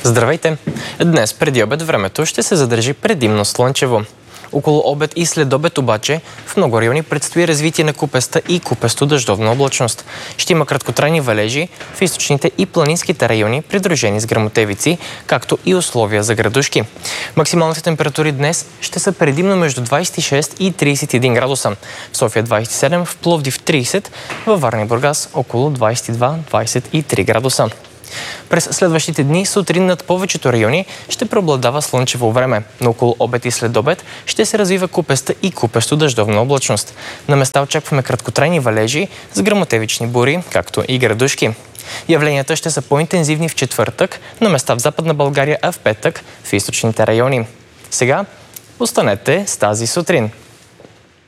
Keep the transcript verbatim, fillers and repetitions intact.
Здравейте! Днес преди обед времето ще се задържи предимно слънчево. Около обед и след обед обаче в много райони предстои развитие на купеста и купесто-дъждовна облачност. Ще има краткотрайни валежи в източните и планинските райони, придружени с гръмотевици, както и условия за градушки. Максималните температури днес ще са предимно между двадесет и шест и тридесет и един градуса. В София двадесет и седем, в Пловдив тридесет, във Варна и Бургас около двадесет и два до двадесет и три градуса. През следващите дни сутрин над повечето райони ще преобладава слънчево време, но около обед и след обед ще се развива купеста и купесто-дъждовна облачност. На места очакваме краткотрайни валежи с гръмотевични бури, както и градушки. Явленията ще са по-интензивни в четвъртък, на места в Западна България, а в петък в източните райони. Сега останете с тази сутрин.